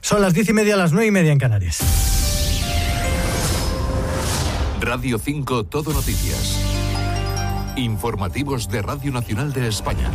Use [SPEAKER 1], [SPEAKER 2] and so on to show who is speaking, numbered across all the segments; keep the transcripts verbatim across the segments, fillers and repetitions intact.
[SPEAKER 1] Son las diez y media, las nueve y media en Canarias.
[SPEAKER 2] Radio cinco Todo Noticias. Informativos de Radio Nacional de España.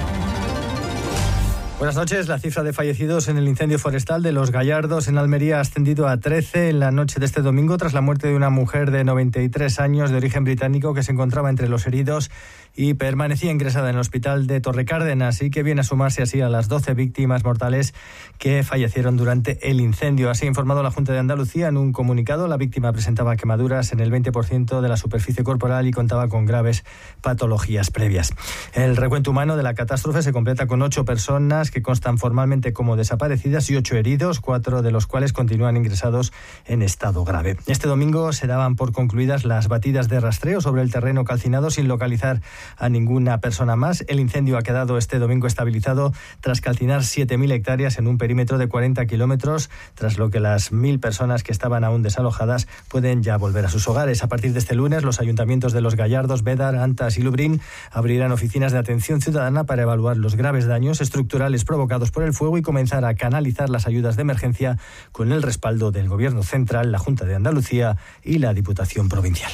[SPEAKER 1] Buenas noches. La cifra de fallecidos en el incendio forestal de Los Gallardos en Almería ha ascendido a trece en la noche de este domingo tras la muerte de una mujer de noventa y tres años de origen británico que se encontraba entre los heridos y permanecía ingresada en el hospital de Torrecárdenas y que viene a sumarse así a las doce víctimas mortales que fallecieron durante el incendio. Así ha informado la Junta de Andalucía en un comunicado. La víctima presentaba quemaduras en el veinte por ciento de la superficie corporal y contaba con graves patologías previas. El recuento humano de la catástrofe se completa con ocho personas que constan formalmente como desaparecidas y ocho heridos, cuatro de los cuales continúan ingresados en estado grave. Este domingo se daban por concluidas las batidas de rastreo sobre el terreno calcinado sin localizar a ninguna persona más. El incendio ha quedado este domingo estabilizado tras calcinar siete mil hectáreas en un perímetro de cuarenta kilómetros, tras lo que las mil personas que estaban aún desalojadas pueden ya volver a sus hogares. A partir de este lunes, los ayuntamientos de Los Gallardos, Bédar, Antas y Lubrién abrirán oficinas de atención ciudadana para evaluar los graves daños estructurales provocados por el fuego y comenzar a canalizar las ayudas de emergencia con el respaldo del Gobierno Central, la Junta de Andalucía y la Diputación Provincial.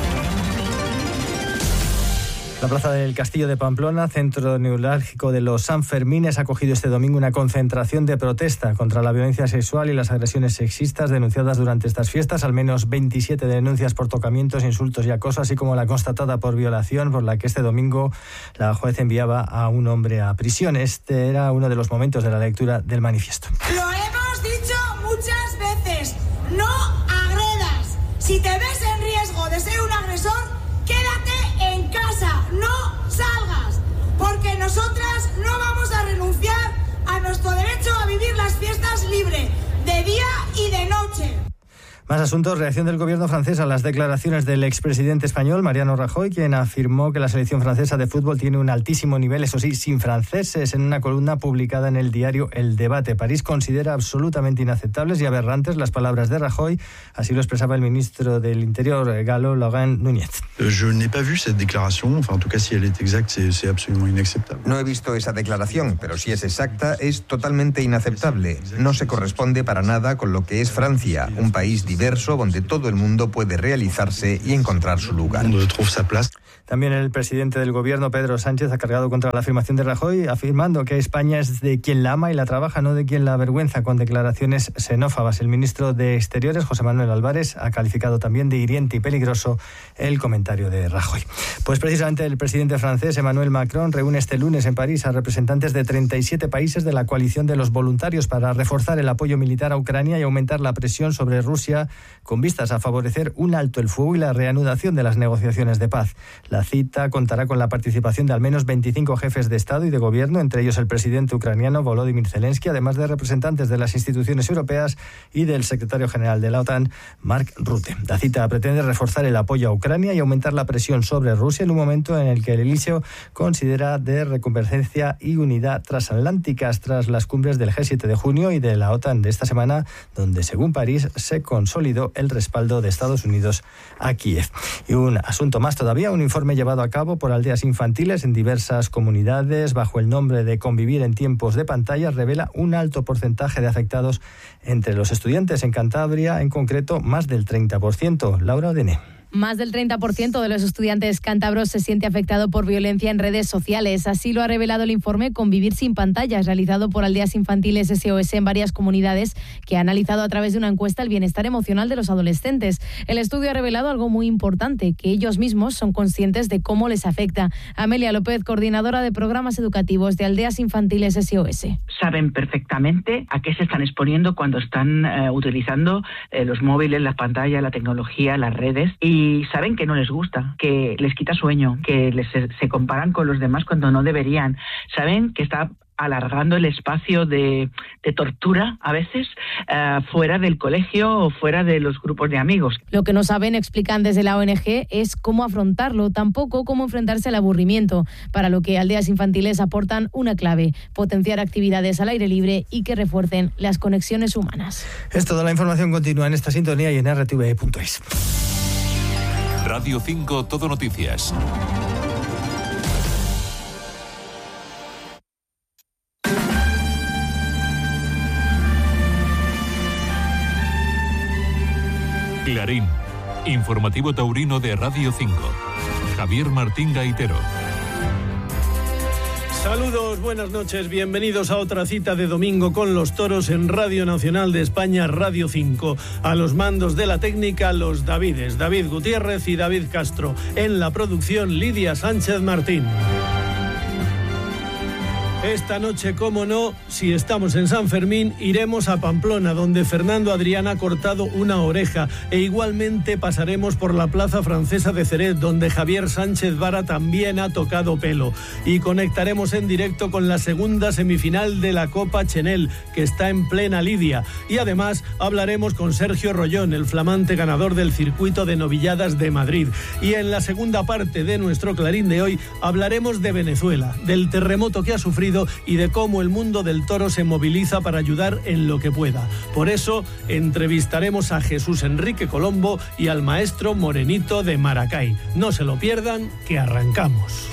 [SPEAKER 1] La plaza del Castillo de Pamplona, centro neurálgico de los Sanfermines, ha acogido este domingo una concentración de protesta contra la violencia sexual y las agresiones sexistas denunciadas durante estas fiestas. Al menos veintisiete denuncias por tocamientos, insultos y acoso, así como la constatada por violación, por la que este domingo la juez enviaba a un hombre a prisión. Este era uno de los momentos de la lectura del manifiesto.
[SPEAKER 3] Lo hemos dicho muchas veces, no agredas. Si te ves en riesgo de ser un agresor, quédate en casa, no salgas, porque nosotras no vamos a renunciar a nuestro derecho a vivir las fiestas libre, de día y de noche.
[SPEAKER 1] Más asuntos. Reacción del gobierno francés a las declaraciones del expresidente español, Mariano Rajoy, quien afirmó que la selección francesa de fútbol tiene un altísimo nivel, eso sí, sin franceses, en una columna publicada en el diario El Debate. París considera absolutamente inaceptables y aberrantes las palabras de Rajoy, así lo expresaba el ministro del Interior, galo Laurent Núñez.
[SPEAKER 4] Je n'ai pas vu cette déclaration, enfin en tout cas si elle est exacte, c'est, c'est absolument inacceptable.
[SPEAKER 5] No he visto esa declaración, pero si es exacta, es totalmente inaceptable. No se corresponde para nada con lo que es Francia, un país diverso donde todo el mundo puede realizarse y encontrar su lugar.
[SPEAKER 1] También el presidente del gobierno, Pedro Sánchez, ha cargado contra la afirmación de Rajoy, afirmando que España es de quien la ama y la trabaja, no de quien la avergüenza, con declaraciones xenófobas. El ministro de Exteriores, José Manuel Álvarez, ha calificado también de hiriente y peligroso el comentario de Rajoy. Pues precisamente el presidente francés, Emmanuel Macron, reúne este lunes en París a representantes de treinta y siete países de la coalición de los voluntarios para reforzar el apoyo militar a Ucrania y aumentar la presión sobre Rusia con vistas a favorecer un alto el fuego y la reanudación de las negociaciones de paz. La cita contará con la participación de al menos veinticinco jefes de Estado y de Gobierno, entre ellos el presidente ucraniano Volodymyr Zelensky, además de representantes de las instituciones europeas y del secretario general de la OTAN, Mark Rutte. La cita pretende reforzar el apoyo a Ucrania y aumentar la presión sobre Rusia en un momento en el que el Elíseo considera de reconvergencia y unidad transatlánticas tras las cumbres del G siete de junio y de la OTAN de esta semana, donde, según París, se consolidó el respaldo de Estados Unidos a Kiev. Y un asunto más todavía, un informe llevado a cabo por aldeas infantiles en diversas comunidades bajo el nombre de Convivir en tiempos de pantalla revela un alto porcentaje de afectados entre los estudiantes. En Cantabria, en concreto, más del treinta por ciento. Laura Odené.
[SPEAKER 6] Más del treinta por ciento de los estudiantes cántabros se siente afectado por violencia en redes sociales. Así lo ha revelado el informe Convivir sin pantallas, realizado por Aldeas Infantiles S O S en varias comunidades, que ha analizado a través de una encuesta el bienestar emocional de los adolescentes. El estudio ha revelado algo muy importante, que ellos mismos son conscientes de cómo les afecta. Amelia López, coordinadora de programas educativos de Aldeas Infantiles S O S.
[SPEAKER 7] Saben perfectamente a qué se están exponiendo cuando están eh, utilizando eh, los móviles, las pantallas, la tecnología, las redes, y Y saben que no les gusta, que les quita sueño, que les, se comparan con los demás cuando no deberían. Saben que está alargando el espacio de, de tortura, a veces, uh, fuera del colegio o fuera de los grupos de amigos.
[SPEAKER 6] Lo que no saben, explican desde la O N G, es cómo afrontarlo, tampoco cómo enfrentarse al aburrimiento, para lo que Aldeas Infantiles aportan una clave: potenciar actividades al aire libre y que refuercen las conexiones humanas.
[SPEAKER 1] Es toda la información, continúa en esta sintonía y en R T V punto es.
[SPEAKER 2] Radio cinco Todo Noticias. Clarín, informativo taurino de Radio cinco. Javier Martín Gaitero.
[SPEAKER 8] Saludos, buenas noches, bienvenidos a otra cita de domingo con los toros en Radio Nacional de España, Radio cinco. A los mandos de la técnica, los Davides, David Gutiérrez y David Castro. En la producción, Lidia Sánchez Martín. Esta noche, como no, si estamos en San Fermín, iremos a Pamplona, donde Fernando Adrián ha cortado una oreja, e igualmente pasaremos por la Plaza Francesa de Ceret, donde Javier Sánchez Vara también ha tocado pelo, y conectaremos en directo con la segunda semifinal de la Copa Chenel, que está en plena lidia, y además hablaremos con Sergio Rollón, el flamante ganador del circuito de novilladas de Madrid, y en la segunda parte de nuestro Clarín de hoy hablaremos de Venezuela, del terremoto que ha sufrido y de cómo el mundo del toro se moviliza para ayudar en lo que pueda. Por eso entrevistaremos a Jesús Enrique Colombo y al maestro Morenito de Maracay. No se lo pierdan, que arrancamos.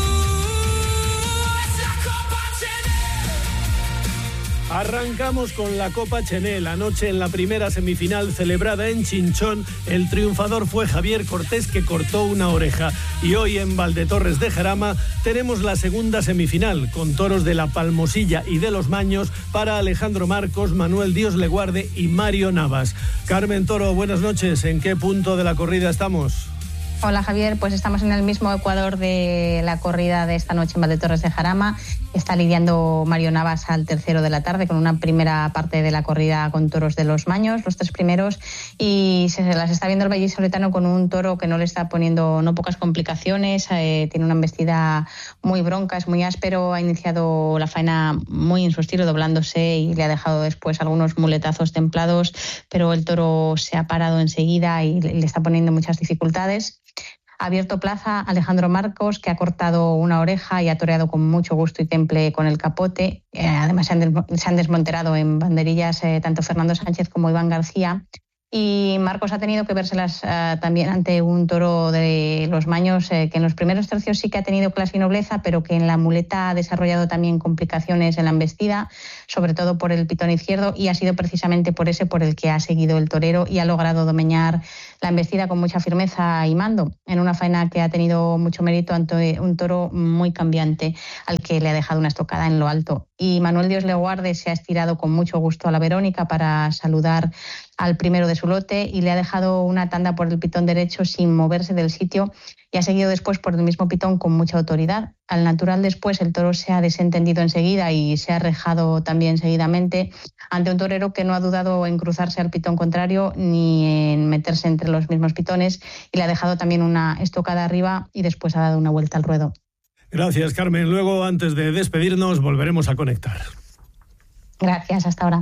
[SPEAKER 8] Arrancamos con la Copa Chenel. Anoche, en la primera semifinal celebrada en Chinchón, el triunfador fue Javier Cortés, que cortó una oreja. Y hoy en Valdetorres de Jarama tenemos la segunda semifinal, con toros de la Palmosilla y de los Maños para Alejandro Marcos, Manuel Dios le guarde y Mario Navas. Carmen Toro, buenas noches. ¿En qué punto de la corrida estamos?
[SPEAKER 9] Hola Javier, pues estamos en el mismo ecuador de la corrida de esta noche en Valdetorres de Jarama. Está lidiando Mario Navas al tercero de la tarde con una primera parte de la corrida con toros de los Maños, los tres primeros, y se las está viendo el vallisoletano con un toro que no le está poniendo no pocas complicaciones, eh, tiene una embestida muy bronca, es muy áspero, ha iniciado la faena muy en su estilo, doblándose, y le ha dejado después algunos muletazos templados, pero el toro se ha parado enseguida y le está poniendo muchas dificultades. Ha abierto plaza Alejandro Marcos, que ha cortado una oreja y ha toreado con mucho gusto y temple con el capote. Eh, además se han, des- se han desmonterado en banderillas eh, tanto Fernando Sánchez como Iván García. Y Marcos ha tenido que vérselas uh, también ante un toro de los Maños eh, que en los primeros tercios sí que ha tenido clase y nobleza, pero que en la muleta ha desarrollado también complicaciones en la embestida, sobre todo por el pitón izquierdo, y ha sido precisamente por ese por el que ha seguido el torero y ha logrado domeñar la embestida con mucha firmeza y mando, en una faena que ha tenido mucho mérito ante un toro muy cambiante al que le ha dejado una estocada en lo alto. Y Manuel Dios le guarde se ha estirado con mucho gusto a la Verónica para saludar al primero de su lote y le ha dejado una tanda por el pitón derecho sin moverse del sitio, y ha seguido después por el mismo pitón con mucha autoridad. Al natural después el toro se ha desentendido enseguida y se ha rejado también seguidamente ante un torero que no ha dudado en cruzarse al pitón contrario ni en meterse entre los mismos pitones, y le ha dejado también una estocada arriba y después ha dado una vuelta al ruedo.
[SPEAKER 8] Gracias, Carmen. Luego, antes de despedirnos, volveremos a conectar.
[SPEAKER 9] Gracias, hasta ahora.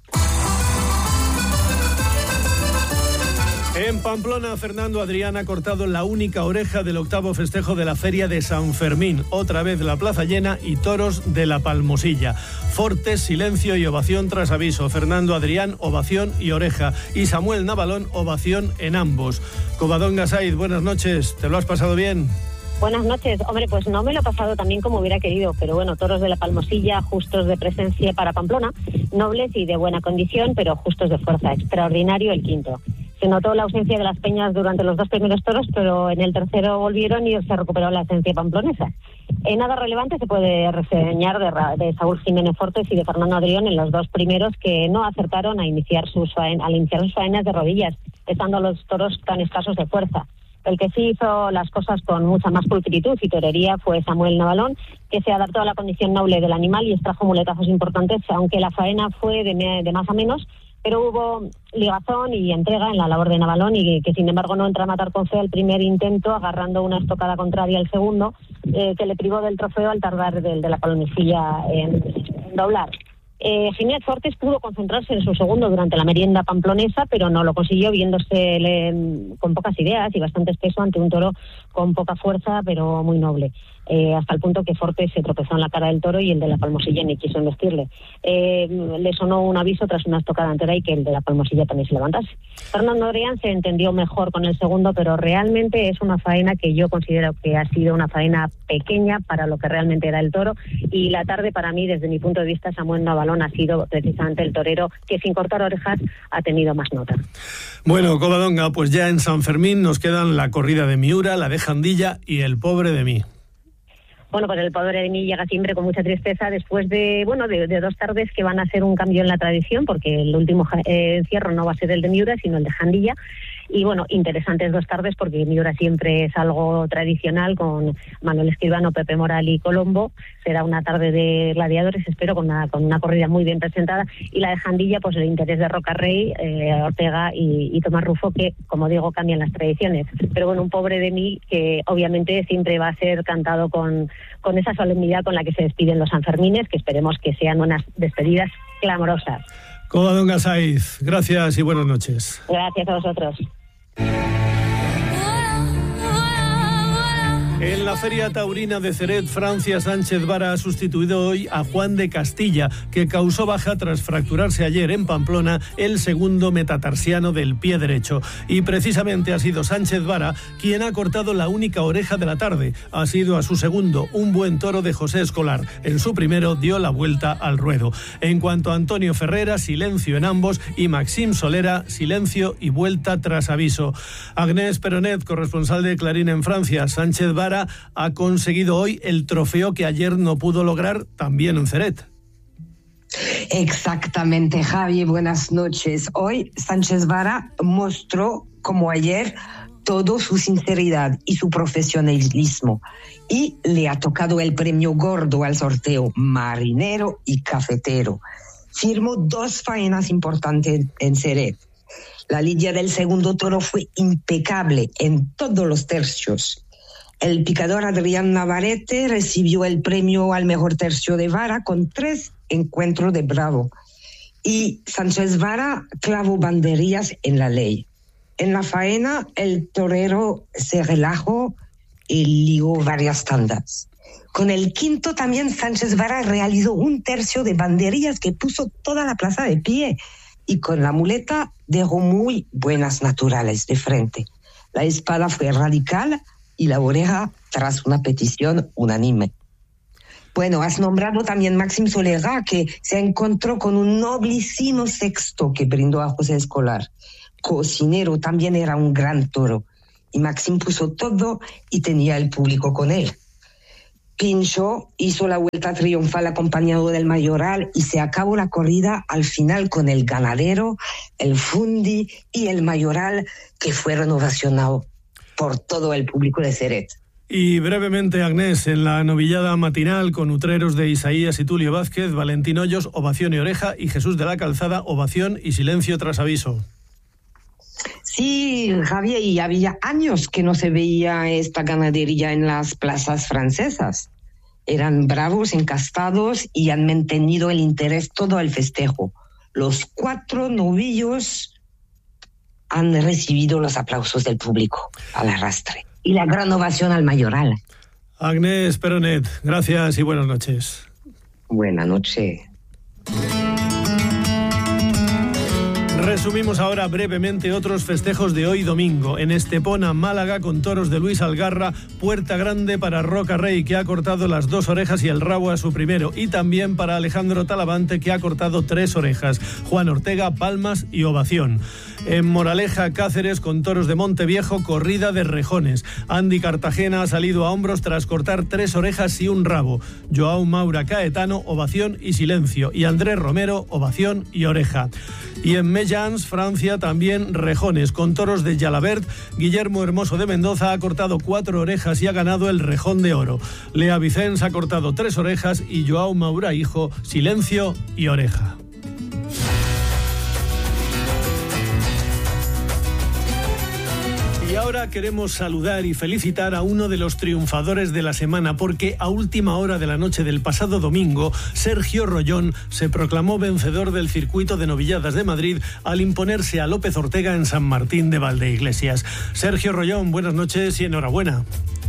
[SPEAKER 8] En Pamplona, Fernando Adrián ha cortado la única oreja del octavo festejo de la Feria de San Fermín. Otra vez la plaza llena y toros de la Palmosilla. Fortes, silencio y ovación tras aviso. Fernando Adrián, ovación y oreja. Y Samuel Navalón, ovación en ambos. Covadonga Said, buenas noches. ¿Te lo has pasado bien?
[SPEAKER 10] Buenas noches. Hombre, pues no me lo he pasado tan bien como hubiera querido, pero bueno, toros de la Palmosilla, justos de presencia para Pamplona, nobles y de buena condición, pero justos de fuerza. Extraordinario el quinto. Se notó la ausencia de las peñas durante los dos primeros toros, pero en el tercero volvieron y se recuperó la esencia pamplonesa. En nada relevante se puede reseñar de, de Saúl Jiménez Fortes y de Fernando Adrián en los dos primeros, que no acertaron a iniciar sus faen, al iniciar sus faenas de rodillas, estando los toros tan escasos de fuerza. El que sí hizo las cosas con mucha más pulcritud y torería fue Samuel Navalón, que se adaptó a la condición noble del animal y extrajo muletazos importantes, aunque la faena fue de, me, de más a menos, pero hubo ligazón y entrega en la labor de Navalón, y que sin embargo no entra a matar con fe al primer intento, agarrando una estocada contraria al segundo, eh, que le privó del trofeo al tardar del de la Palmosilla en, en doblar. Eh, Jiménez Fortes pudo concentrarse en su segundo durante la merienda pamplonesa, pero no lo consiguió, viéndose le, con pocas ideas y bastante espeso ante un toro con poca fuerza, pero muy noble. eh, hasta el punto que Forte se tropezó en la cara del toro y el de la Palmosilla ni quiso embestirle. Eh, le sonó un aviso tras una estocada entera y que el de la Palmosilla también se levantase. Fernando Adrián se entendió mejor con el segundo, pero realmente es una faena que yo considero que ha sido una faena pequeña para lo que realmente era el toro, y la tarde para mí, desde mi punto de vista, Samuel Navalón ha sido precisamente el torero que sin cortar orejas ha tenido más nota.
[SPEAKER 8] Bueno, Covadonga, pues ya en San Fermín nos quedan la corrida de Miura, la de Jandilla y el pobre de mí.
[SPEAKER 10] Bueno, pues el pobre de mí llega siempre con mucha tristeza después de, bueno, de, de dos tardes que van a ser un cambio en la tradición, porque el último eh, encierro no va a ser el de Miura, sino el de Jandilla. Y bueno, interesantes dos tardes, porque Miura siempre es algo tradicional, con Manuel Escribano, Pepe Moral y Colombo. Será una tarde de gladiadores, espero, con una, con una corrida muy bien presentada. Y la de Jandilla, pues el interés de Roca Rey, eh, Ortega y, y Tomás Rufo, que, como digo, cambian las tradiciones. Pero bueno, un pobre de mí que obviamente siempre va a ser cantado con, con esa solemnidad con la que se despiden los Sanfermines, que esperemos que sean unas despedidas clamorosas.
[SPEAKER 8] Covadonga Saiz, gracias y buenas noches.
[SPEAKER 10] Gracias a vosotros.
[SPEAKER 8] En la Feria Taurina de Ceret, Francia Sánchez Vara ha sustituido hoy a Juan de Castilla, que causó baja tras fracturarse ayer en Pamplona el segundo metatarsiano del pie derecho. Y precisamente ha sido Sánchez Vara quien ha cortado la única oreja de la tarde. Ha sido a su segundo, un buen toro de José Escolar. En su primero dio la vuelta al ruedo. En cuanto a Antonio Ferrera, silencio en ambos, y Maxim Solera, silencio y vuelta tras aviso. Agnès Peronet, corresponsal de Clarín en Francia. Sánchez Vara ha conseguido hoy el trofeo que ayer no pudo lograr también en Ceret.
[SPEAKER 11] Exactamente, Javi, buenas noches. Hoy Sánchez Vara mostró, como ayer, toda su sinceridad y su profesionalismo, y le ha tocado el premio gordo al sorteo marinero y cafetero. Firmó dos faenas importantes en Ceret. La lidia del segundo toro fue impecable en todos los tercios. El picador Adrián Navarrete recibió el premio al mejor tercio de Vara con tres encuentros de bravo. Y Sánchez Vara clavó banderillas en la ley. En la faena, el torero se relajó y ligó varias tandas. Con el quinto también Sánchez Vara realizó un tercio de banderillas que puso toda la plaza de pie. Y con la muleta dejó muy buenas naturales de frente. La espada fue radical y la oreja tras una petición unánime. Bueno, has nombrado también Maxim Solera, que se encontró con un noblísimo sexto que brindó a José Escolar. Cocinero, también era un gran toro. Y Maxim puso todo y tenía el público con él. Pincho hizo la vuelta triunfal acompañado del mayoral y se acabó la corrida al final con el ganadero, el fundi y el mayoral, que fueron ovacionados por todo el público de Ceret.
[SPEAKER 8] Y brevemente, Agnès, en la novillada matinal con utreros de Isaías y Tulio Vázquez, Valentín Hoyos, ovación y oreja, y Jesús de la Calzada, ovación y silencio tras aviso.
[SPEAKER 11] Sí, Javier, y había años que no se veía esta ganadería en las plazas francesas. Eran bravos, encastados y han mantenido el interés todo el festejo. Los cuatro novillos han recibido los aplausos del público al arrastre y la gran ovación al mayoral.
[SPEAKER 8] Agnès Peronet, gracias y buenas noches.
[SPEAKER 11] Buenas noches.
[SPEAKER 8] Resumimos ahora brevemente otros festejos de hoy domingo. En Estepona, Málaga, con toros de Luis Algarra, puerta grande para Roca Rey, que ha cortado las dos orejas y el rabo a su primero, y también para Alejandro Talavante, que ha cortado tres orejas. Juan Ortega, palmas y ovación. En Moraleja, Cáceres, con toros de Monteviejo, corrida de rejones. Andy Cartagena ha salido a hombros tras cortar tres orejas y un rabo. Joao Maura Caetano, ovación y silencio. Y Andrés Romero, ovación y oreja. Y en Mellans, Francia, también rejones, con toros de Jalabert. Guillermo Hermoso de Mendoza ha cortado cuatro orejas y ha ganado el rejón de oro. Lea Vicens ha cortado tres orejas y Joao Maura Hijo, silencio y oreja. Y ahora queremos saludar y felicitar a uno de los triunfadores de la semana, porque a última hora de la noche del pasado domingo, Sergio Rollón se proclamó vencedor del circuito de novilladas de Madrid al imponerse a López Ortega en San Martín de Valdeiglesias. Sergio Rollón, buenas noches y enhorabuena.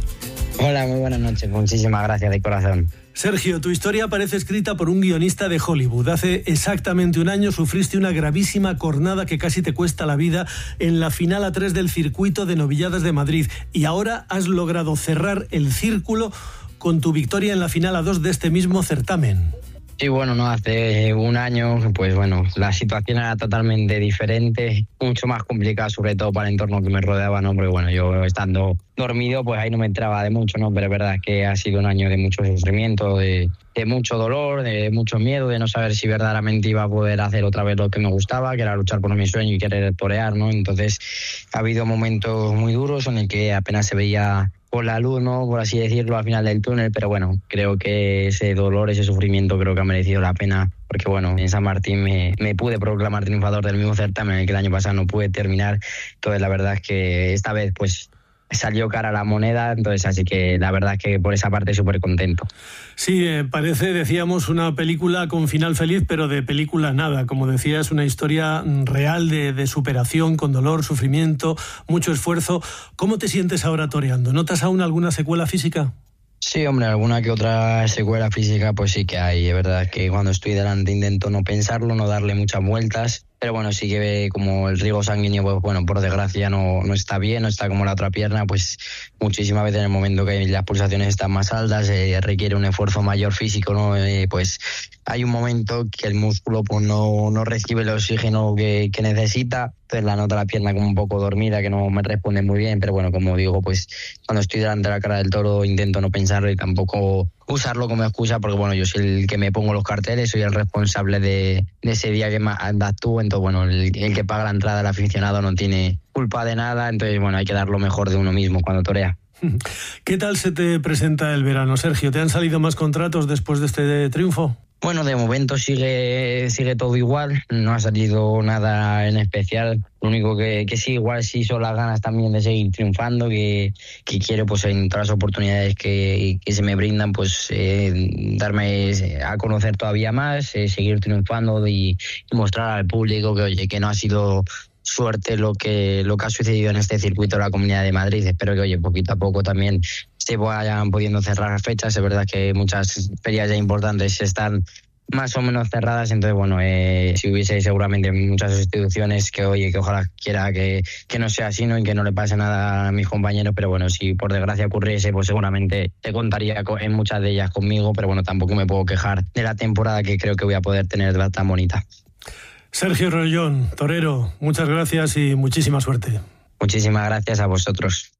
[SPEAKER 12] Hola, muy buenas noches. Muchísimas gracias de corazón.
[SPEAKER 8] Sergio, tu historia parece escrita por un guionista de Hollywood. Hace exactamente un año sufriste una gravísima cornada que casi te cuesta la vida en la final A tres del circuito de novilladas de Madrid. Y ahora has logrado cerrar el círculo con tu victoria en la final A dos de este mismo certamen.
[SPEAKER 12] Sí, bueno, no, hace un año, pues bueno, la situación era totalmente diferente, mucho más complicada, sobre todo para el entorno que me rodeaba, ¿no? Porque bueno, yo estando dormido, pues ahí no me entraba de mucho, ¿no? Pero es verdad que ha sido un año de mucho sufrimiento, de, de mucho dolor, de mucho miedo, de no saber si verdaderamente iba a poder hacer otra vez lo que me gustaba, que era luchar por mi sueño y querer torear, ¿no? Entonces ha habido momentos muy duros en el que apenas se veía por la luz, ¿no? Por así decirlo, al final del túnel, pero bueno, creo que ese dolor, ese sufrimiento creo que ha merecido la pena, porque bueno, en San Martín me, me pude proclamar triunfador del mismo certamen en el que el año pasado no pude terminar. Entonces la verdad es que esta vez pues salió cara la moneda, entonces así que la verdad es que por esa parte súper contento.
[SPEAKER 8] Sí, eh, parece, decíamos, una película con final feliz, pero de película nada. Como decías, una historia real de, de superación, con dolor, sufrimiento, mucho esfuerzo. ¿Cómo te sientes ahora toreando? ¿Notas aún alguna secuela física?
[SPEAKER 12] Sí, hombre, alguna que otra secuela física pues sí que hay. Es verdad que cuando estoy delante intento no pensarlo, no darle muchas vueltas. Pero bueno, sí que ve como el riego sanguíneo, pues bueno, por desgracia no, no está bien, no está como la otra pierna, pues muchísimas veces en el momento que las pulsaciones están más altas, eh, requiere un esfuerzo mayor físico, ¿no? Eh, pues hay un momento que el músculo pues no, no recibe el oxígeno que, que necesita, entonces la nota la pierna como un poco dormida, que no me responde muy bien, pero bueno, como digo, pues cuando estoy delante de la cara del toro intento no pensarlo y tampoco usarlo como excusa, porque bueno, yo soy el que me pongo los carteles, soy el responsable de, de ese día que más actúo, entonces bueno, el, el que paga la entrada, el aficionado, no tiene culpa de nada, entonces bueno, hay que dar lo mejor de uno mismo cuando torea.
[SPEAKER 8] ¿Qué tal se te presenta el verano, Sergio? ¿Te han salido más contratos después de este triunfo?
[SPEAKER 12] Bueno, de momento sigue sigue todo igual, no ha salido nada en especial. Lo único que, que sí, igual sí son las ganas también de seguir triunfando, que, que quiero pues en todas las oportunidades que, que se me brindan, pues eh, darme a conocer todavía más, eh, seguir triunfando y, y mostrar al público que oye, que no ha sido suerte lo que lo que ha sucedido en este circuito de la Comunidad de Madrid. Espero que oye, poquito a poco también se vayan pudiendo cerrar las fechas. Es verdad que muchas ferias ya importantes están más o menos cerradas, entonces bueno, eh, si hubiese seguramente muchas instituciones que oye, que ojalá quiera que, que no sea así, ¿no? Y que no le pase nada a mis compañeros, pero bueno, si por desgracia ocurriese, pues seguramente te contaría en muchas de ellas conmigo, pero bueno, tampoco me puedo quejar de la temporada que creo que voy a poder tener tan bonita.
[SPEAKER 8] Sergio Rollón, torero, muchas gracias y muchísima suerte.
[SPEAKER 12] Muchísimas gracias a vosotros.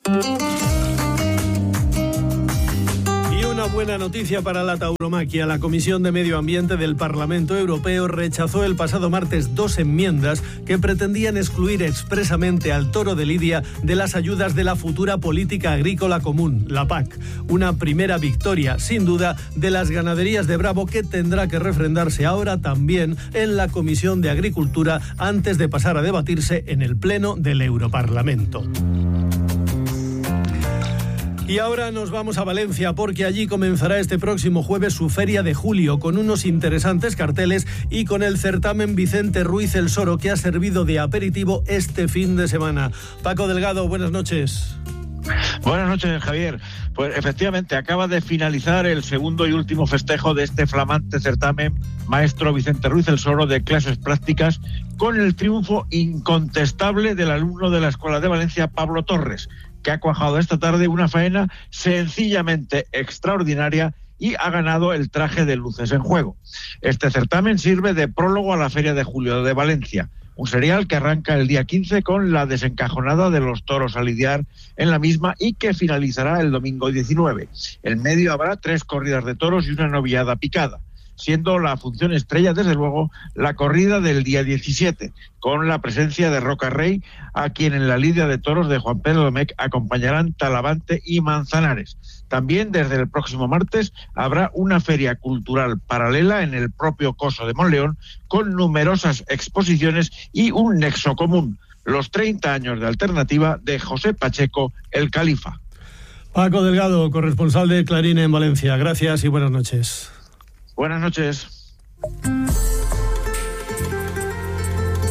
[SPEAKER 8] Una buena noticia para la tauromaquia. La Comisión de Medio Ambiente del Parlamento Europeo rechazó el pasado martes dos enmiendas que pretendían excluir expresamente al toro de Lidia de las ayudas de la futura política agrícola común, la P A C. Una primera victoria, sin duda, de las ganaderías de Bravo, que tendrá que refrendarse ahora también en la Comisión de Agricultura antes de pasar a debatirse en el Pleno del Europarlamento. Y ahora nos vamos a Valencia, porque allí comenzará este próximo jueves su Feria de Julio, con unos interesantes carteles y con el certamen Vicente Ruiz el Soro, que ha servido de aperitivo este fin de semana. Paco Delgado, buenas noches.
[SPEAKER 13] Buenas noches, Javier. Pues efectivamente acaba de finalizar el segundo y último festejo de este flamante certamen Maestro Vicente Ruiz el Soro de clases prácticas, con el triunfo incontestable del alumno de la Escuela de Valencia, Pablo Torres, que ha cuajado esta tarde una faena sencillamente extraordinaria y ha ganado el traje de luces en juego. Este certamen sirve de prólogo a la Feria de Julio de Valencia, un serial que arranca el día quince con la desencajonada de los toros a lidiar en la misma y que finalizará el domingo diecinueve. En medio habrá tres corridas de toros y una novillada picada, siendo la función estrella, desde luego, la corrida del día diecisiete, con la presencia de Roca Rey, a quien en la lidia de toros de Juan Pedro Domecq acompañarán Talavante y Manzanares. También desde el próximo martes habrá una feria cultural paralela en el propio Coso de Monleón, con numerosas exposiciones y un nexo común: los treinta años de alternativa de José Pacheco, el Califa.
[SPEAKER 8] Paco Delgado, corresponsal de Clarín en Valencia. Gracias y buenas noches.
[SPEAKER 13] Buenas noches.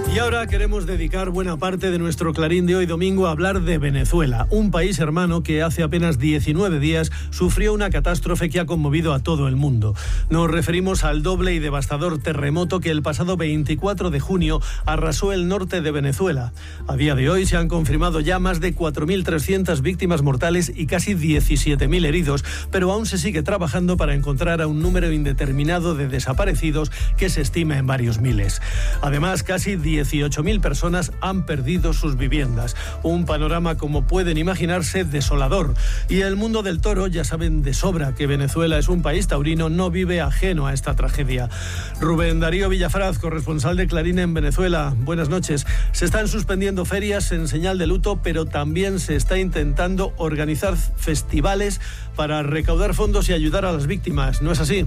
[SPEAKER 8] Y ahora queremos dedicar buena parte de nuestro Clarín de hoy domingo a hablar de Venezuela, un país hermano que hace apenas diecinueve días sufrió una catástrofe que ha conmovido a todo el mundo. Nos referimos al doble y devastador terremoto que el pasado veinticuatro de junio arrasó el norte de Venezuela. A día de hoy se han confirmado ya más de cuatro mil trescientas víctimas mortales y casi diecisiete mil heridos, pero aún se sigue trabajando para encontrar a un número indeterminado de desaparecidos que se estima en varios miles. Además, casi dieciocho mil personas han perdido sus viviendas. Un panorama, como pueden imaginarse, desolador. Y el mundo del toro ya saben de sobra que Venezuela es un país taurino, no vive ajeno a esta tragedia. Rubén Darío Villafraz, corresponsal de Clarín en Venezuela. Buenas noches. Se están suspendiendo ferias en señal de luto, pero también se está intentando organizar festivales para recaudar fondos y ayudar a las víctimas. ¿No es así?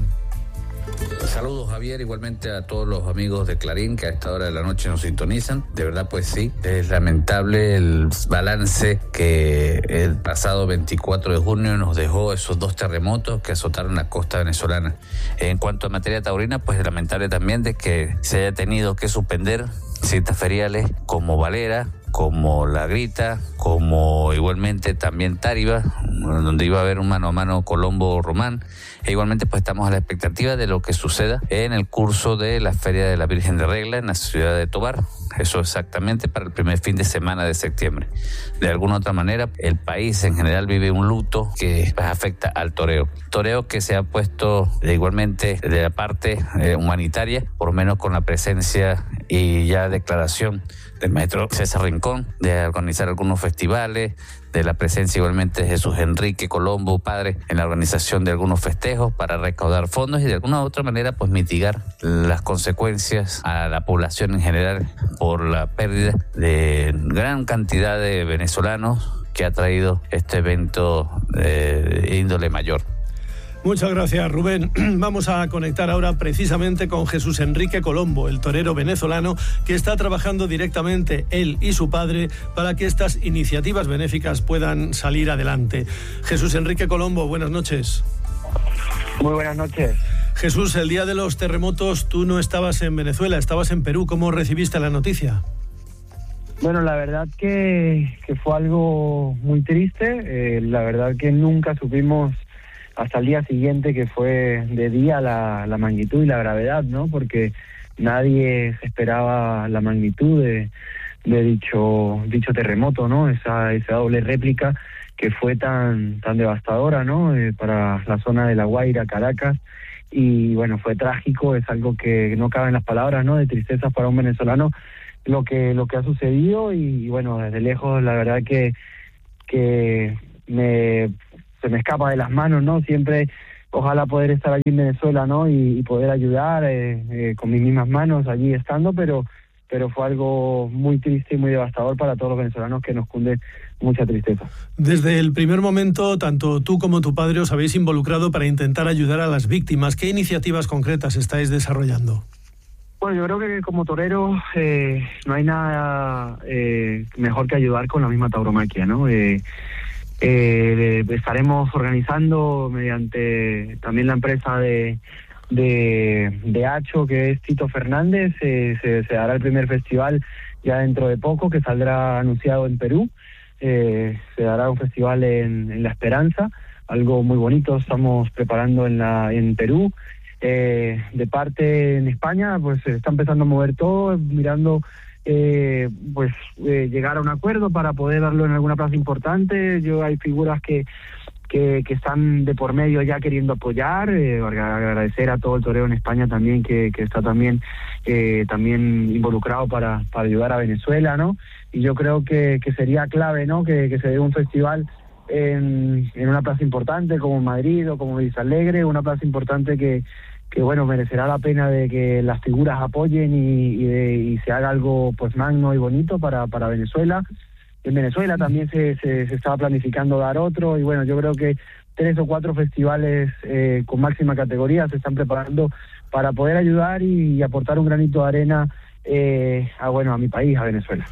[SPEAKER 14] Saludos, Javier, igualmente a todos los amigos de Clarín que a esta hora de la noche nos sintonizan. De verdad, pues sí, es lamentable el balance que el pasado veinticuatro de junio nos dejó esos dos terremotos que azotaron la costa venezolana. En cuanto a materia taurina, pues lamentable también de que se haya tenido que suspender citas feriales como Valera, como La Grita, como igualmente también Táriba, donde iba a haber un mano a mano Colombo-Román. E igualmente pues estamos a la expectativa de lo que suceda en el curso de la Feria de la Virgen de Regla en la ciudad de Tobar. Eso exactamente para el primer fin de semana de septiembre. De alguna otra manera, el país en general vive un luto que pues, afecta al toreo. Toreo que se ha puesto de igualmente de la parte eh, humanitaria, por lo menos con la presencia y ya declaración del maestro César Rincón, de organizar algunos festivales, de la presencia igualmente de Jesús Enrique Colombo, padre, en la organización de algunos festejos para recaudar fondos y de alguna u otra manera pues mitigar las consecuencias a la población en general por la pérdida de gran cantidad de venezolanos que ha traído este evento de índole mayor.
[SPEAKER 8] Muchas gracias, Rubén. Vamos a conectar ahora precisamente con Jesús Enrique Colombo, el torero venezolano, que está trabajando directamente, él y su padre, para que estas iniciativas benéficas puedan salir adelante. Jesús Enrique Colombo, buenas noches.
[SPEAKER 15] Muy buenas noches.
[SPEAKER 8] Jesús, el día de los terremotos tú no estabas en Venezuela, estabas en Perú. ¿Cómo recibiste la noticia?
[SPEAKER 15] Bueno, la verdad que, que fue algo muy triste. Eh, la verdad que nunca supimos hasta el día siguiente, que fue de día, la, la magnitud y la gravedad, ¿no? Porque nadie se esperaba la magnitud de, de dicho dicho terremoto, ¿no? Esa esa doble réplica que fue tan tan devastadora, ¿no? Eh, para la zona de La Guaira, Caracas. Y bueno, fue trágico, es algo que no cabe en las palabras, ¿no? De tristeza para un venezolano lo que lo que ha sucedido. Y, y bueno, desde lejos la verdad que que me se me escapa de las manos, ¿no? Siempre, ojalá poder estar allí en Venezuela, ¿no? Y, y poder ayudar eh, eh, con mis mismas manos allí estando, pero pero fue algo muy triste y muy devastador para todos los venezolanos, que nos cunde mucha tristeza.
[SPEAKER 8] Desde el primer momento, tanto tú como tu padre os habéis involucrado para intentar ayudar a las víctimas. ¿Qué iniciativas concretas estáis desarrollando?
[SPEAKER 15] Bueno, yo creo que como torero eh, no hay nada eh, mejor que ayudar con la misma tauromaquia, ¿no? Eh, Eh, estaremos organizando mediante también la empresa de de, de Hacho, que es Tito Fernández. Eh, se, se dará el primer festival ya dentro de poco, que saldrá anunciado en Perú. Eh, se dará un festival en, en La Esperanza, algo muy bonito estamos preparando en la en Perú. Eh, de parte en España, pues se está empezando a mover todo, mirando Eh, pues eh, llegar a un acuerdo para poder darlo en alguna plaza importante. Yo hay figuras que que, que están de por medio ya queriendo apoyar, eh, agradecer a todo el toreo en España también que, que está también eh, también involucrado para, para ayudar a Venezuela, ¿no? Y yo creo que, que sería clave, ¿no? Que, que se dé un festival en, en una plaza importante como Madrid o como Villalegre, una plaza importante que que bueno, merecerá la pena de que las figuras apoyen y, y, de, y se haga algo pues magno y bonito para, para Venezuela. En Venezuela también se, se, se estaba planificando dar otro, y bueno, yo creo que tres o cuatro festivales eh, con máxima categoría se están preparando para poder ayudar y, y aportar un granito de arena eh, a, bueno, a mi país, a Venezuela.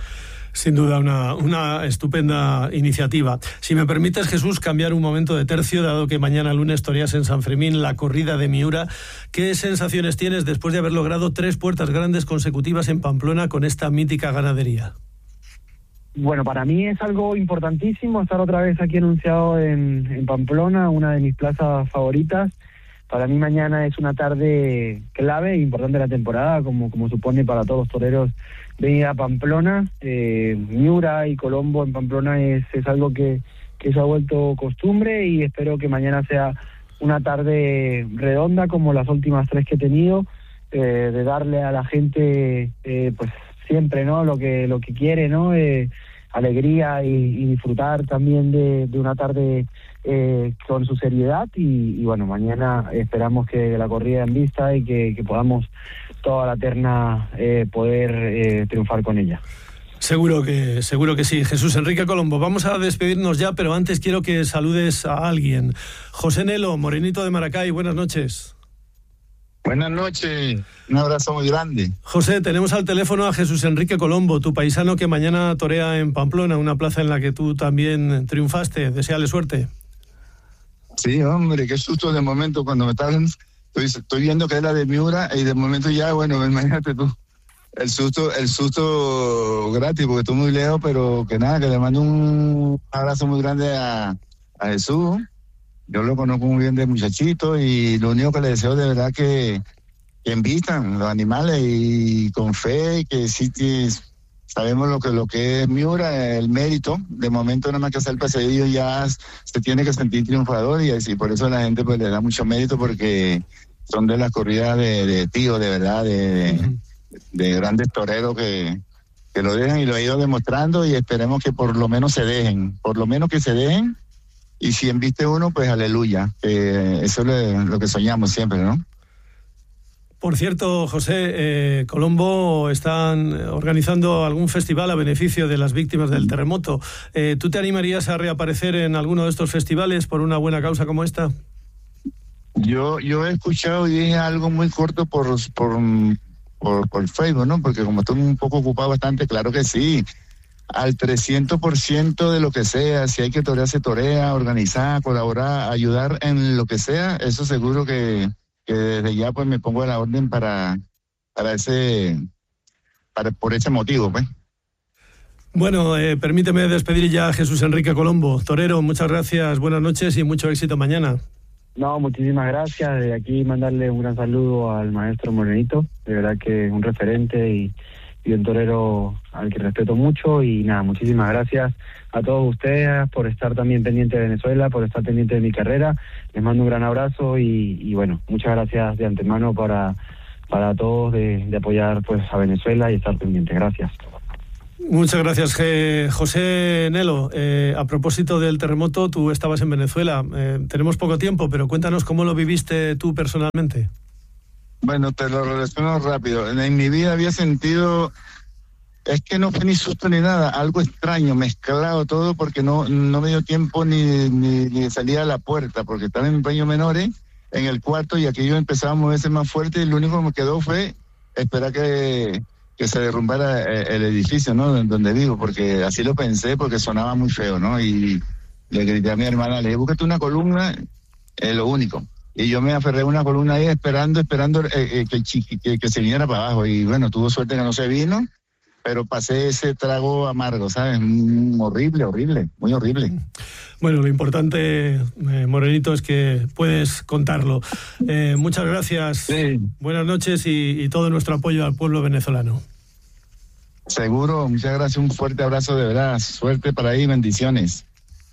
[SPEAKER 8] Sin duda, una, una estupenda iniciativa. Si me permites, Jesús, cambiar un momento de tercio, dado que mañana lunes toreas en San Fermín la corrida de Miura. ¿Qué sensaciones tienes después de haber logrado tres puertas grandes consecutivas en Pamplona con esta mítica ganadería?
[SPEAKER 15] Bueno, para mí es algo importantísimo estar otra vez aquí anunciado en, en Pamplona, una de mis plazas favoritas. Para mí mañana es una tarde clave e importante de la temporada, como, como supone para todos los toreros venir a Pamplona. Eh, Miura y Colombo en Pamplona es, es algo que, que se ha vuelto costumbre, y espero que mañana sea una tarde redonda como las últimas tres que he tenido, eh, de darle a la gente eh, pues siempre, ¿no?, lo que lo que quiere, ¿no? Eh, alegría y, y disfrutar también de, de una tarde eh, con su seriedad, y, y bueno, mañana esperamos que la corrida en vista y que, que podamos toda la terna eh, poder eh, triunfar con ella.
[SPEAKER 8] Seguro que, seguro que sí. Jesús Enrique Colombo, vamos a despedirnos ya, pero antes quiero que saludes a alguien. José Nelo, Morenito de Maracay, buenas noches.
[SPEAKER 16] Buenas noches, un abrazo muy grande.
[SPEAKER 8] José, tenemos al teléfono a Jesús Enrique Colombo, tu paisano que mañana torea en Pamplona, una plaza en la que tú también triunfaste. Deséale suerte.
[SPEAKER 16] Sí, hombre, qué susto de momento cuando me estaban... Estoy, estoy viendo que es la de Miura y de momento ya, bueno, imagínate tú. El susto, el susto gratis, porque estoy muy lejos, pero que nada, que le mando un abrazo muy grande a, a Jesús. Yo lo conozco muy bien de muchachito, y lo único que le deseo de verdad que, que invistan los animales y con fe, que sí que sabemos lo que lo que es Miura, el mérito. De momento nada más que hacer el paseillo ya se tiene que sentir triunfador, y así por eso la gente pues le da mucho mérito, porque son de las corridas de, de tío, de verdad, de, de, de grandes toreros que, que lo dejan, y lo he ido demostrando, y esperemos que por lo menos se dejen, por lo menos que se dejen. Y si embiste uno, pues aleluya. Eh, eso es lo que soñamos siempre, ¿no?
[SPEAKER 8] Por cierto, José, eh, Colombo están organizando algún festival a beneficio de las víctimas del terremoto. Eh, ¿Tú te animarías a reaparecer en alguno de estos festivales por una buena causa como esta?
[SPEAKER 16] Yo yo he escuchado y dije algo muy corto por, por, por, por Facebook, ¿no? Porque como estoy un poco ocupado bastante, claro que sí. Al trescientos por ciento de lo que sea, si hay que torear, se torea, organizar, colaborar, ayudar en lo que sea, eso seguro que, que desde ya pues me pongo a la orden para, para ese, para, por ese motivo, pues.
[SPEAKER 8] Bueno, eh, permíteme despedir ya a Jesús Enrique Colombo. Torero, muchas gracias, buenas noches y mucho éxito mañana.
[SPEAKER 15] No, muchísimas gracias. De aquí mandarle un gran saludo al maestro Morenito, de verdad que es un referente y y un torero al que respeto mucho, y nada, muchísimas gracias a todos ustedes por estar también pendiente de Venezuela, por estar pendiente de mi carrera. Les mando un gran abrazo y, y bueno, muchas gracias de antemano para para todos de, de apoyar pues a Venezuela y estar pendiente. Gracias.
[SPEAKER 8] Muchas gracias, José Nelo. Eh, a propósito del terremoto, tú estabas en Venezuela. Eh, tenemos poco tiempo, pero cuéntanos cómo lo viviste tú personalmente.
[SPEAKER 16] Bueno, te lo relaciono rápido. En mi vida había sentido, es que no fue ni susto ni nada, algo extraño, mezclado todo, porque no no me dio tiempo ni, ni, ni salir a la puerta, porque estaba en baños menores, en el cuarto, y aquello empezaba a moverse más fuerte, y lo único que me quedó fue esperar que, que se derrumbara el edificio, ¿no?, donde vivo, porque así lo pensé, porque sonaba muy feo, ¿no? Y le grité a mi hermana, le dije, búscate una columna, es lo único. Y yo me aferré a una columna ahí esperando, esperando eh, eh, que, que, que se viniera para abajo. Y bueno, tuvo suerte que no se vino, pero pasé ese trago amargo, ¿sabes? Mm, horrible, horrible, muy horrible.
[SPEAKER 8] Bueno, lo importante, eh, Morenito, es que puedes contarlo. Eh, muchas gracias, sí. Buenas noches y, y todo nuestro apoyo al pueblo venezolano.
[SPEAKER 16] Seguro, muchas gracias, un fuerte abrazo de verdad. Suerte para ahí, bendiciones.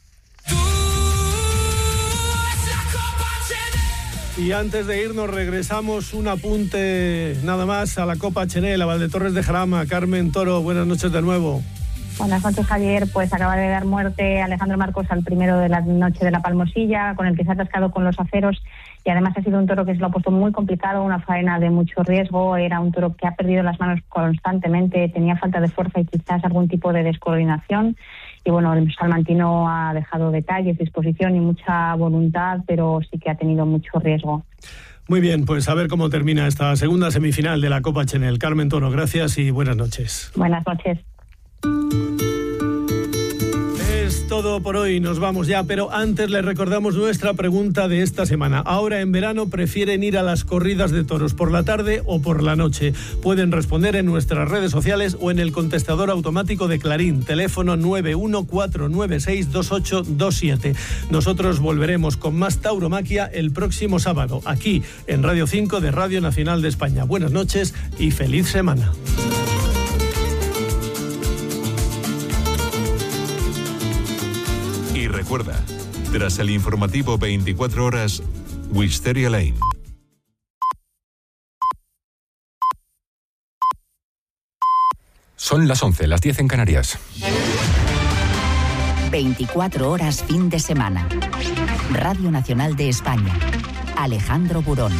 [SPEAKER 8] Y antes de irnos regresamos un apunte nada más a la Copa Chenel, a Valdetorres de Jarama. Carmen Toro, buenas noches de nuevo.
[SPEAKER 9] Buenas noches, Javier. Pues acaba de dar muerte Alejandro Marcos al primero de la noche de la Palmosilla, con el que se ha atascado con los aceros, y además ha sido un toro que se lo ha puesto muy complicado, una faena de mucho riesgo. Era un toro que ha perdido las manos constantemente, tenía falta de fuerza y quizás algún tipo de descoordinación. Y bueno, el salmantino ha dejado detalles, disposición y mucha voluntad, pero sí que ha tenido mucho riesgo.
[SPEAKER 8] Muy bien, pues a ver cómo termina esta segunda semifinal de la Copa Chenel. Carmen Toro, gracias y buenas noches.
[SPEAKER 9] Buenas noches.
[SPEAKER 8] Todo por hoy, nos vamos ya, pero antes les recordamos nuestra pregunta de esta semana. Ahora en verano, ¿prefieren ir a las corridas de toros por la tarde o por la noche? Pueden responder en nuestras redes sociales o en el contestador automático de Clarín, teléfono nueve uno cuatro nueve seis dos ocho dos siete. Nosotros volveremos con más tauromaquia el próximo sábado, aquí en Radio cinco de Radio Nacional de España. Buenas noches y feliz semana.
[SPEAKER 2] Y recuerda, tras el informativo veinticuatro horas, Wisteria Lane.
[SPEAKER 17] Son las once, las diez en Canarias.
[SPEAKER 18] veinticuatro horas fin de semana. Radio Nacional de España. Alejandro Burón.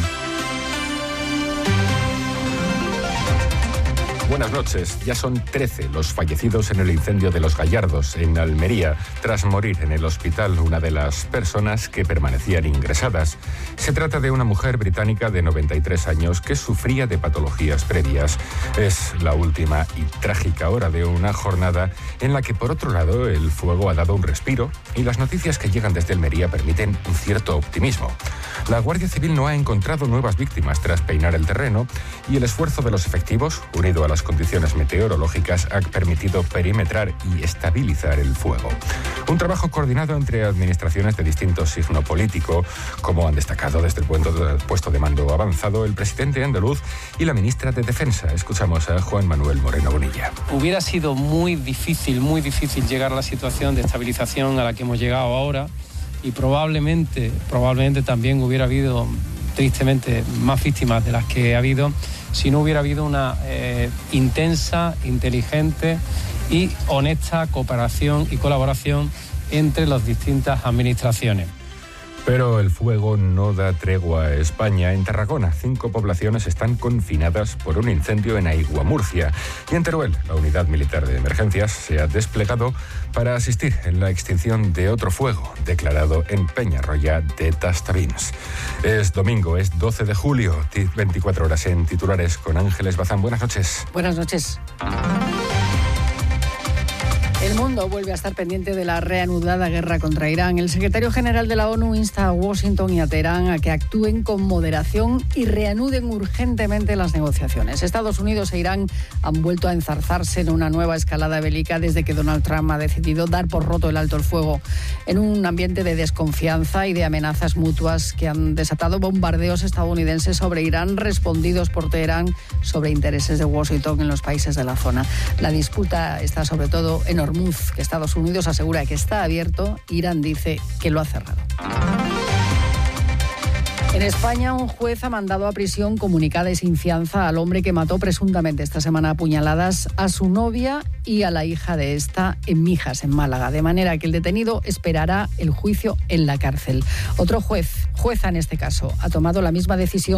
[SPEAKER 17] Buenas noches. Ya son trece los fallecidos en el incendio de Los Gallardos, en Almería, tras morir en el hospital una de las personas que permanecían ingresadas. Se trata de una mujer británica de noventa y tres años que sufría de patologías previas. Es la última y trágica hora de una jornada en la que, por otro lado, el fuego ha dado un respiro y las noticias que llegan desde Almería permiten un cierto optimismo. La Guardia Civil no ha encontrado nuevas víctimas tras peinar el terreno y el esfuerzo de los efectivos, unido a las condiciones meteorológicas, ha permitido perimetrar y estabilizar el fuego. Un trabajo coordinado entre administraciones de distinto signo político, como han destacado desde el puesto de mando avanzado el presidente andaluz y la ministra de Defensa. Escuchamos a Juan Manuel Moreno Bonilla.
[SPEAKER 19] Hubiera sido muy difícil, muy difícil llegar a la situación de estabilización a la que hemos llegado ahora y probablemente, probablemente también hubiera habido, tristemente, más víctimas de las que ha habido si no hubiera habido una eh, intensa, inteligente y honesta cooperación y colaboración entre las distintas administraciones.
[SPEAKER 17] Pero el fuego no da tregua a España. En Tarragona, cinco poblaciones están confinadas por un incendio en Aigua, Murcia. Y en Teruel, la unidad militar de emergencias se ha desplegado para asistir en la extinción de otro fuego declarado en Peñarroya de Tastavins. Es domingo, es doce de julio, veinticuatro horas en titulares con Ángeles Bazán. Buenas noches.
[SPEAKER 20] Buenas noches. El mundo vuelve a estar pendiente de la reanudada guerra contra Irán. El secretario general de la ONU insta a Washington y a Teherán a que actúen con moderación y reanuden urgentemente las negociaciones. Estados Unidos e Irán han vuelto a enzarzarse en una nueva escalada bélica desde que Donald Trump ha decidido dar por roto el alto el fuego, en un ambiente de desconfianza y de amenazas mutuas que han desatado bombardeos estadounidenses sobre Irán, respondidos por Teherán sobre intereses de Washington en los países de la zona. La disputa está sobre todo en Hormuz, que Estados Unidos asegura que está abierto, Irán dice que lo ha cerrado. En España, un juez ha mandado a prisión comunicada y sin fianza al hombre que mató presuntamente esta semana a puñaladas a su novia y a la hija de esta en Mijas, en Málaga, de manera que el detenido esperará el juicio en la cárcel. Otro juez, jueza en este caso, ha tomado la misma decisión